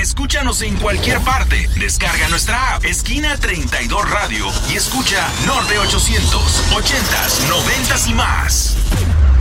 Escúchanos en cualquier parte. Descarga nuestra app Esquina 32 Radio y escucha Norte 800, 80s, 90s y más.